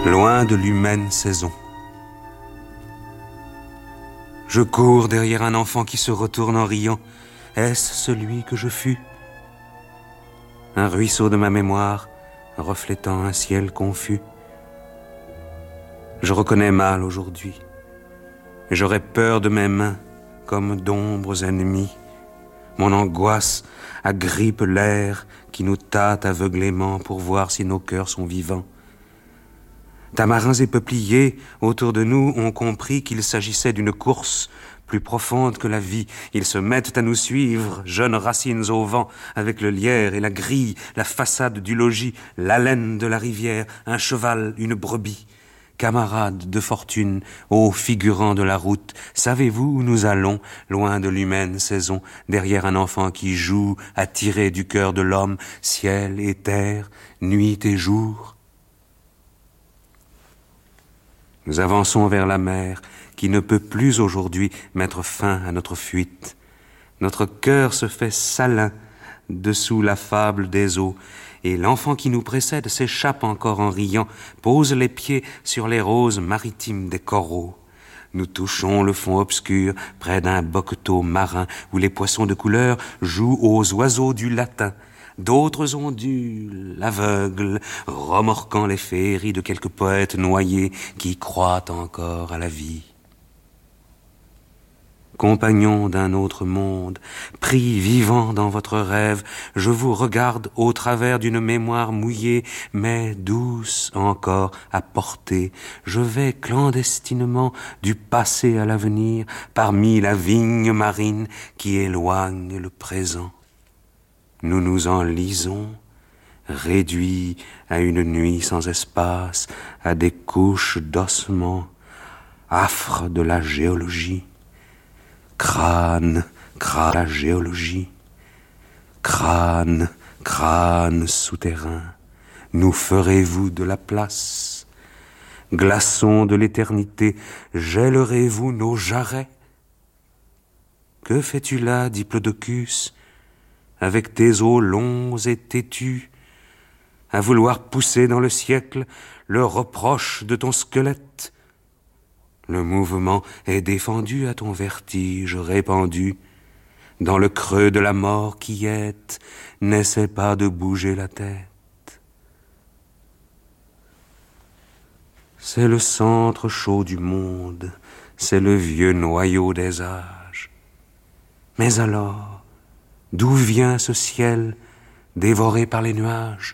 loin de l'humaine saison. Je cours derrière un enfant qui se retourne en riant. Est-ce celui que je fus? Un ruisseau de ma mémoire, reflétant un ciel confus. Je reconnais mal aujourd'hui. J'aurais peur de mes mains, comme d'ombres ennemies. Mon angoisse agrippe l'air qui nous tâte aveuglément pour voir si nos cœurs sont vivants. Tamarins et peupliers autour de nous ont compris qu'il s'agissait d'une course plus profonde que la vie. Ils se mettent à nous suivre, jeunes racines au vent, avec le lierre et la grille, la façade du logis, l'haleine de la rivière, un cheval, une brebis. Camarades de fortune, ô figurants de la route, savez-vous où nous allons, loin de l'humaine saison, derrière un enfant qui joue, attiré du cœur de l'homme, ciel et terre, nuit et jour? Nous avançons vers la mer, qui ne peut plus aujourd'hui mettre fin à notre fuite. Notre cœur se fait salin dessous la fable des eaux, et l'enfant qui nous précède s'échappe encore en riant, pose les pieds sur les roses maritimes des coraux. Nous touchons le fond obscur, près d'un bocteau marin, où les poissons de couleur jouent aux oiseaux du latin. D'autres ondulent, aveugles, remorquant les féeries de quelques poètes noyés qui croient encore à la vie. Compagnons d'un autre monde, pris vivant dans votre rêve, je vous regarde au travers d'une mémoire mouillée, mais douce encore à porter. Je vais clandestinement du passé à l'avenir, parmi la vigne marine qui éloigne le présent. Nous nous enlisons, réduits à une nuit sans espace, à des couches d'ossements, affres de la géologie. Crâne, crâne, la géologie. Crâne, crâne souterrain, nous ferez-vous de la place? Glaçons de l'éternité, gèlerez-vous nos jarrets? Que fais-tu là, diplodocus, avec tes os longs et têtus, à vouloir pousser dans le siècle le reproche de ton squelette? Le mouvement est défendu à ton vertige répandu. Dans le creux de la mort qui est, n'essaie pas de bouger la tête. C'est le centre chaud du monde, c'est le vieux noyau des âges. Mais alors, d'où vient ce ciel dévoré par les nuages?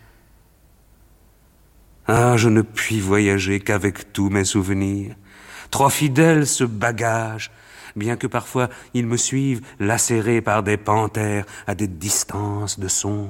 Ah, je ne puis voyager qu'avec tous mes souvenirs. Trop fidèle ce bagage, bien que parfois il me suive lacéré par des panthères à des distances de songe.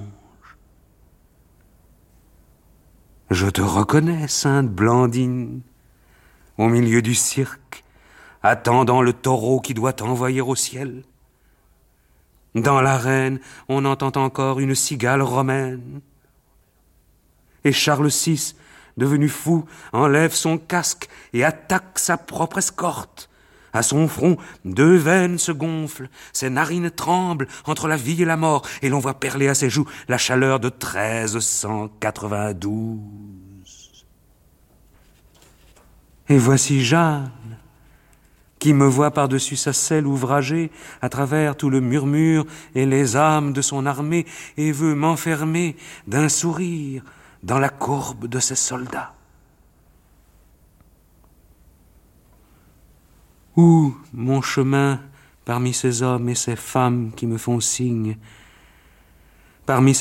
Je te reconnais, sainte Blandine, au milieu du cirque, attendant le taureau qui doit t'envoyer au ciel. Dans l'arène, on entend encore une cigale romaine. Et Charles VI, devenu fou, enlève son casque et attaque sa propre escorte. À son front, 2 veines se gonflent, ses narines tremblent entre la vie et la mort, et l'on voit perler à ses joues la chaleur de 1392. Et voici Jeanne, qui me voit par-dessus sa selle ouvragée, à travers tout le murmure et les âmes de son armée, et veut m'enfermer d'un sourire dans la courbe de ses soldats. Où mon chemin parmi ces hommes et ces femmes qui me font signe, parmi